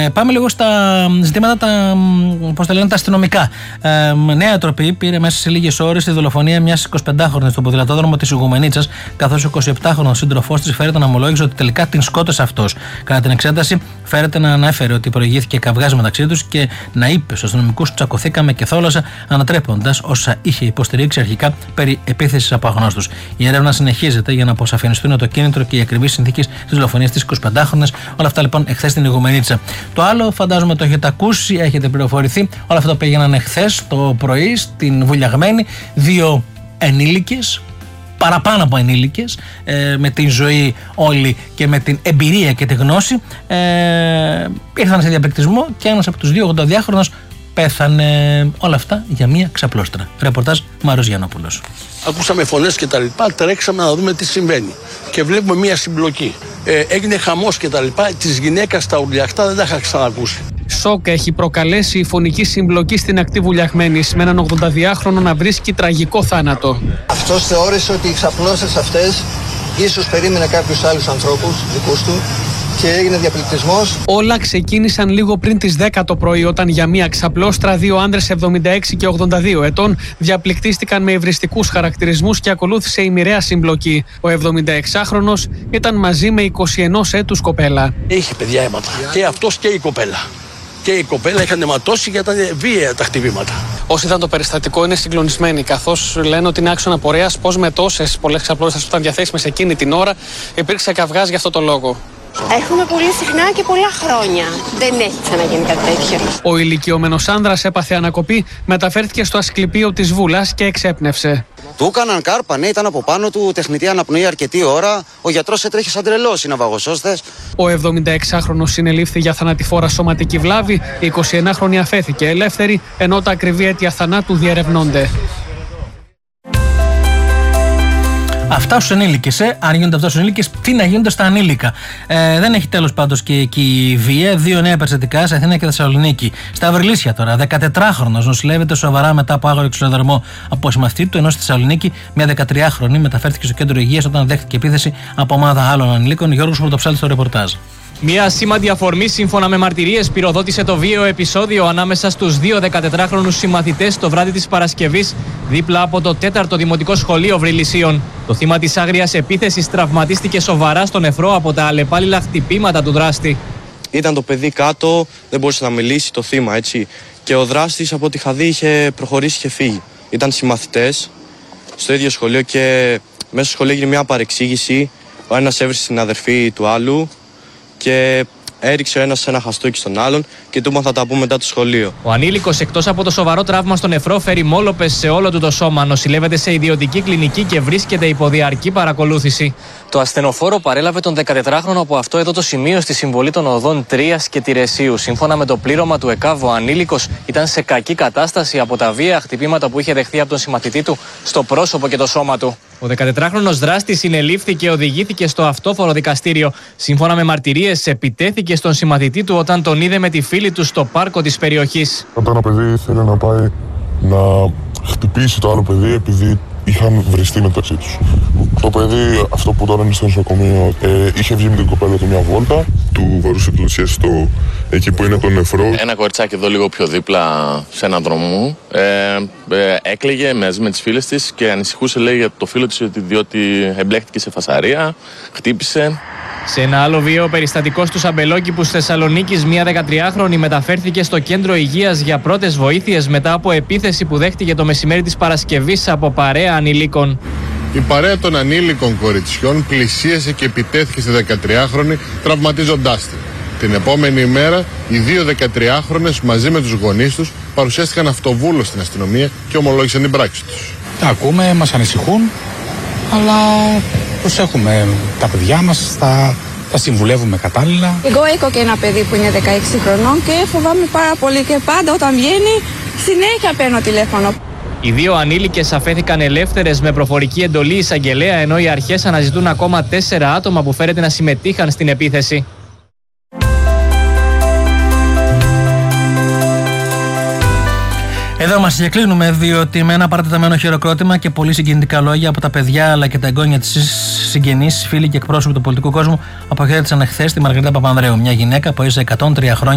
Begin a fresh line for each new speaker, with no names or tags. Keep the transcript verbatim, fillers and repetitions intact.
πάμε λίγο στα ζητήματα τα, πώς τα λένε, τα αστυνομικά. Ε, Νέα Τροπή πήρε μέσα σε λίγες ώρες τη δολοφονία μιας εικοσιπεντάχρονης στο ποδηλατόδρομο της Ιγουμενίτσας, καθώς ο εικοσιεπτάχρονος σύντροφός της φέρεται να ομολόγησε ότι τελικά την σκότωσε αυτός. Κατά την εξέταση, φέρεται να ανέφερε ότι προηγήθηκε καυγάς μεταξύ τους και να είπε στους αστυνομικούς: τσακωθήκαμε και θόλωσα, ανατρέποντας όσα είχε υποστηρίξει αρχικά περί επίθεσης από αγνώστους. Η έρευνα συνεχίζεται για να αποσαφινιστούν το κίνητρο και οι ακριβείς συνθήκες της δολοφονίας της εικοσιπεντάχρονης. Όλα αυτά λοιπόν εχθές στην Ιγουμενίτσα. Το άλλο, φαντάζομαι το έχετε ακούσει, έχετε πληροφορηθεί. Όλα αυτά πήγαιναν εχθές το πρωί στην Βουλιαγμένη. Δύο ενήλικες, παραπάνω από ενήλικες, ε, με την ζωή όλη και με την εμπειρία και τη γνώση, ε, ήρθαν σε διαπληκτισμό και ένας από τους δύο ογδονταδυάχρονους πέθανε. Όλα αυτά για μία ξαπλώστρα. Ρεπορτάζ Μάρος Γιαννόπουλος.
Ακούσαμε φωνές και τα λοιπά, τρέξαμε να δούμε τι συμβαίνει και βλέπουμε μία συμπλοκή. Ε, έγινε χαμός και τα λοιπά, της γυναίκας στα ουρλιαχτά δεν τα είχα ξανακούσει.
Σοκ έχει προκαλέσει η φωνική συμπλοκή στην ακτή Βουλιαγμένης, με έναν ογδονταδυάχρονο να βρίσκει τραγικό θάνατο.
Αυτός θεώρησε ότι οι ξαπλώσεις αυτές ίσως περίμενε κάποιους άλλους ανθρώπους δικούς του και έγινε διαπληκτισμός.
Όλα ξεκίνησαν λίγο πριν τις δέκα το πρωί, όταν για μία ξαπλώστρα δύο άντρες εβδομήντα έξι και ογδόντα δύο ετών διαπληκτίστηκαν με υβριστικούς χαρακτηρισμούς και ακολούθησε η μοιραία συμπλοκή. Ο εβδομηνταεξάχρονος ήταν μαζί με εικοσιενός έτους κοπέλα.
Είχε παιδιά αίματα. Και αυτός και η κοπέλα. Και η κοπέλα είχαν αιματώσει γιατί ήταν βίαια τα χτυπήματα.
Όσοι είδαν το περιστατικό είναι συγκλονισμένοι, καθώς λένε ότι είναι άξονα πορείας πως με τόσες πολλές ξαπλώστρες που ήταν διαθέσιμες εκείνη την ώρα υπήρξε καυγάς για αυτό το λόγο.
Έχουμε πολύ συχνά και πολλά χρόνια. Δεν έχει ξαναγίνει κάτι τέτοιο.
Ο ηλικιωμένος άνδρας έπαθε ανακοπή, μεταφέρθηκε στο ασκληπείο της Βούλας και εξέπνευσε.
Του έκαναν κάρπα, ναι, ήταν από πάνω του, τεχνητή αναπνοή αρκετή ώρα. Ο γιατρός έτρεχε σαν τρελός, είναι ναυαγοσώστες.
Ο εβδομηνταεξάχρονος συνελήφθη για θανατηφόρα σωματική βλάβη, η εικοσιενάχρονη αφέθηκε ελεύθερη, ενώ τα ακριβή αίτια θανάτου διερευνώνται.
Αυτά στους ενήλικες, ε. Αν γίνονται αυτά στους ενήλικες, τι να γίνονται στα ανήλικα. Ε, δεν έχει τέλος πάντως και εκεί η βία. Δύο νέα περιστατικά σε Αθήνα και Θεσσαλονίκη. Στα Αυριλίσια τώρα, δεκατετράχρονος νοσηλεύεται σοβαρά μετά από άγριο εξοδαρμό από συμμαθητή του, ενώ στη Θεσσαλονίκη μια δεκατριάχρονη μεταφέρθηκε στο κέντρο υγείας όταν δέχτηκε επίθεση από ομάδα άλλων ανηλίκων. Γιώργος Πρωτοψάλτης στο ρεπορτάζ.
Μια σήμαντη αφορμή, σύμφωνα με μαρτυρίες, πυροδότησε το βίαιο επεισόδιο ανάμεσα στους δύο δεκατετράχρονους συμμαθητές το βράδυ της Παρασκευής, δίπλα από το τέταρτο Δημοτικό Σχολείο Βρυλισσίων. Το θύμα της άγριας επίθεσης τραυματίστηκε σοβαρά στο νεφρό από τα αλλεπάλληλα χτυπήματα του δράστη.
Ήταν το παιδί κάτω, δεν μπορούσε να μιλήσει, το θύμα, έτσι. Και ο δράστης, από ό,τι είχα δει, είχε προχωρήσει και φύγει. Ήταν συμμαθητές στο ίδιο σχολείο και μέσα στο σχολείο έγινε μια παρεξήγηση. Ο ένας έβρισε την αδερφή του άλλου και έριξε ο ένας ένα χαστούκι στον άλλον και του είπαν θα τα πούμε μετά το σχολείο.
Ο ανήλικος, εκτός από το σοβαρό τραύμα στο νεφρό, φέρει μόλοπες σε όλο του το σώμα. Νοσηλεύεται σε ιδιωτική κλινική και βρίσκεται υπό διαρκή παρακολούθηση. Το ασθενοφόρο παρέλαβε τον δεκατετράχρονο από αυτό εδώ το σημείο στη συμβολή των οδών Τρίας και Τηρεσίου. Σύμφωνα με το πλήρωμα του ΕΚΑΒ, ο ανήλικος ήταν σε κακή κατάσταση από τα βία χτυπήματα που είχε δεχθεί από τον συμμαθητή του στο πρόσωπο και το σώμα του. Ο δεκατετράχρονος δράστης συνελήφθη και οδηγήθηκε στο αυτόφορο δικαστήριο. Σύμφωνα με μαρτυρίες, επιτέθηκε στον συμμαθητή του όταν τον είδε με τη φίλη του στο πάρκο της περιοχής.
Όταν ένα παιδί ήθελε να πάει να χτυπήσει το άλλο παιδί επειδή είχαν βριστεί μεταξύ τους. Το παιδί, αυτό που τώρα είναι στο νοσοκομείο, ε, είχε βγει με την κοπέλα του μια βόλτα, του βαρούσε πλουσία στο εκεί που είναι το νεφρό.
Ένα κοριτσάκι εδώ λίγο πιο δίπλα σε έναν δρόμο ε, ε, έκλαιγε μαζί με τις φίλες της και ανησυχούσε, λέει, για το φίλο της, διότι εμπλέχτηκε σε φασαρία, χτύπησε.
Σε ένα άλλο βίαιο περιστατικό στους Αμπελόκηπους Θεσσαλονίκης, μια δεκατριάχρονη μεταφέρθηκε στο κέντρο υγείας για πρώτες βοήθειες μετά από επίθεση που δέχτηκε το μεσημέρι της Παρασκευής από παρέα ανηλίκων.
Η παρέα των ανήλικων κοριτσιών πλησίασε και επιτέθηκε στη δεκατριάχρονη, τραυματίζοντάς την. Την επόμενη ημέρα, οι δύο δεκατριάχρονες μαζί με τους γονείς τους παρουσιάστηκαν αυτοβούλως στην αστυνομία και ομολόγησαν την πράξη τους.
Τα ακούμε, μας ανησυχούν, αλλά προσέχουμε τα παιδιά μας, τα, τα συμβουλεύουμε κατάλληλα.
Εγώ έχω και ένα παιδί που είναι δεκαέξι χρονών και φοβάμαι πάρα πολύ και πάντα όταν βγαίνει συνέχεια παίρνω τηλέφωνο.
Οι δύο ανήλικες αφέθηκαν ελεύθερες με προφορική εντολή εισαγγελέα, ενώ οι αρχές αναζητούν ακόμα τέσσερα άτομα που φέρεται να συμμετείχαν στην επίθεση.
Εδώ μας διακλίνουμε, διότι με ένα παρατεταμένο χειροκρότημα και πολύ συγκινητικά λόγια από τα παιδιά αλλά και τα εγγόνια της συγγενείς, φίλοι και εκπρόσωποι του πολιτικού κόσμου αποχαιρέτησαν εχθές τη Μαργαρίτα Παπανδρέου, μια γυναίκα που έζησε εκατόν τρία χρόνια.